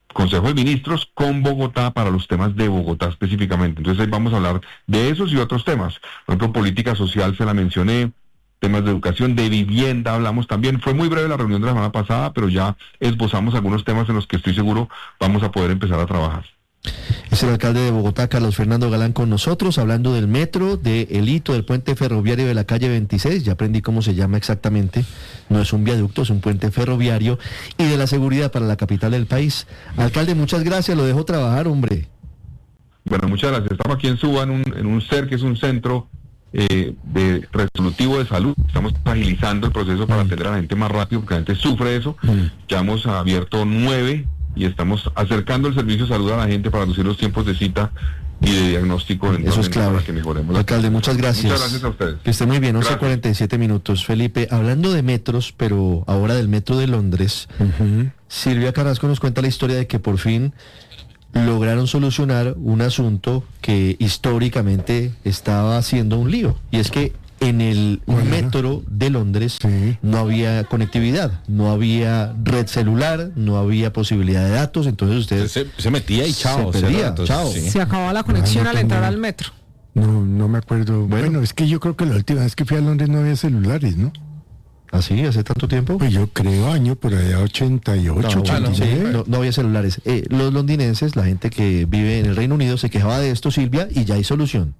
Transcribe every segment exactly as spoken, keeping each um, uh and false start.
Consejo de Ministros con Bogotá para los temas de Bogotá específicamente. Entonces ahí vamos a hablar de esos y otros temas. Por ejemplo, política social se la mencioné, temas de educación, de vivienda hablamos también. Fue muy breve la reunión de la semana pasada, pero ya esbozamos algunos temas en los que estoy seguro vamos a poder empezar a trabajar. Es el alcalde de Bogotá, Carlos Fernando Galán, con nosotros, hablando del metro, del hito del puente ferroviario de la calle veintiséis, ya aprendí cómo se llama exactamente, no es un viaducto, es un puente ferroviario, y de la seguridad para la capital del país. Alcalde, muchas gracias, lo dejo trabajar, hombre. Bueno, muchas gracias. Estamos aquí en Suba, en un, en un C E R, que es un centro eh, de resolutivo de salud. Estamos agilizando el proceso para atender a la gente más rápido, porque la gente sufre eso. Mm. Ya hemos abierto nueve y estamos acercando el servicio de salud a la gente para reducir los tiempos de cita y de diagnóstico. Eso es clave. Para que mejoremos. Alcalde, muchas gracias. Muchas gracias a ustedes. Que esté muy bien, once cuarenta y siete minutos. Felipe, hablando de metros, pero ahora del metro de Londres, uh-huh. Silvia Carrasco nos cuenta la historia de que por fin lograron solucionar un asunto que históricamente estaba siendo un lío, y es que en el bueno, metro de Londres sí. no había conectividad, no había red celular, no había posibilidad de datos, entonces usted se, se metía y chao, se perdía, entonces, chao. Sí. Se acababa la conexión ah, no al entrar al metro. No, no me acuerdo. Bueno, bueno, es que yo creo que la última vez que fui a Londres no había celulares, ¿no? ¿Así? ¿Hace tanto tiempo? Pues yo creo año por allá ochenta y ocho, no, ochenta y nueve. Sí, no, no había celulares. Eh, los londinenses, la gente que vive en el Reino Unido, se quejaba de esto, Silvia, y ya hay solución.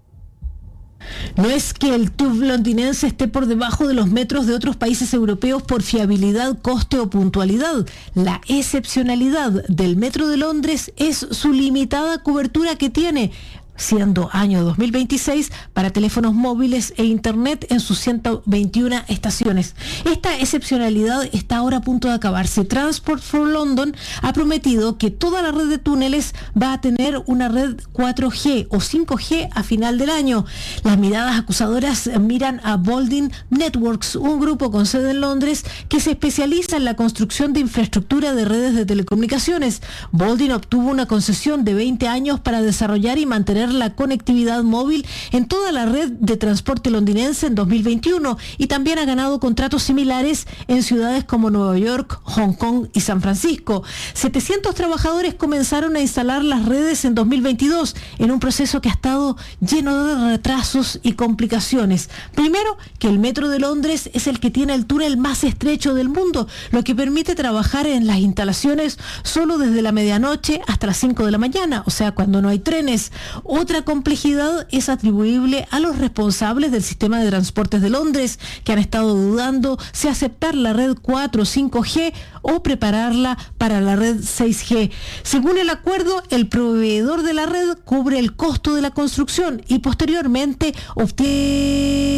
No es que el T U V londinense esté por debajo de los metros de otros países europeos por fiabilidad, coste o puntualidad. La excepcionalidad del metro de Londres es su limitada cobertura que tiene, siendo año dos mil veintiséis para teléfonos móviles e internet en sus ciento veintiuna estaciones. Esta excepcionalidad está ahora a punto de acabarse. Transport for London ha prometido que toda la red de túneles va a tener una red cuatro G o cinco G a final del año. Las miradas acusadoras miran a Bolding Networks, un grupo con sede en Londres que se especializa en la construcción de infraestructura de redes de telecomunicaciones. Bolding obtuvo una concesión de veinte años para desarrollar y mantener la conectividad móvil en toda la red de transporte londinense en dos mil veintiuno, y también ha ganado contratos similares en ciudades como Nueva York, Hong Kong y San Francisco. setecientos trabajadores comenzaron a instalar las redes en dos mil veintidós en un proceso que ha estado lleno de retrasos y complicaciones. Primero, que el metro de Londres es el que tiene el túnel más estrecho del mundo, lo que permite trabajar en las instalaciones solo desde la medianoche hasta las cinco de la mañana, o sea, cuando no hay trenes. Otra complejidad es atribuible a los responsables del sistema de transportes de Londres, que han estado dudando si aceptar la red cuatro o cinco G o prepararla para la red seis G. Según el acuerdo, el proveedor de la red cubre el costo de la construcción y posteriormente obtiene